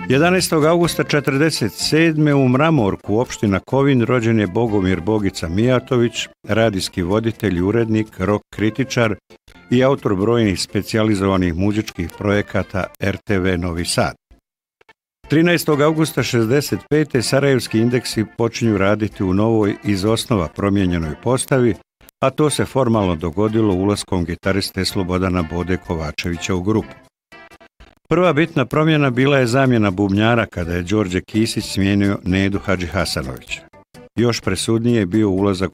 11. augusta 1947. u Mramorku, opština Kovin, rođen je Bogomir Bogica Mijatović, radijski voditelj, urednik, rock kritičar i autor brojnih specijalizovanih muzičkih projekata RTV Novi Sad. 13. augusta 1965. Sarajevski indeksi počinju raditi u novoj iz osnova promijenjenoj postavi, a to se formalno dogodilo ulaskom gitariste Slobodana Bode Kovačevića u grupu. Prva bitna promjena bila je zamjena bubnjara kada je Đorđe Kisić smijenio Nedu Hadžihasanovića. Još presudnije je bio ulazak